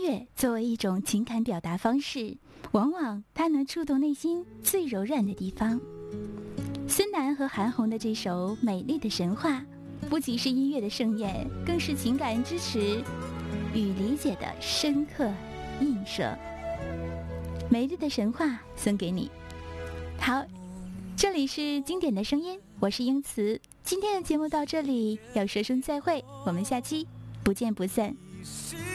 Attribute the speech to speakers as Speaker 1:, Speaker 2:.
Speaker 1: 乐作为一种情感表达方式，往往它能触动内心最柔软的地方。孙楠和韩红的这首《美丽的神话》，不仅是音乐的盛宴，更是情感支持与理解的深刻映射。美丽的神话送给你。好，这里是经典的声音，我是英慈。今天的节目到这里，要说声再会，我们下期不见不散。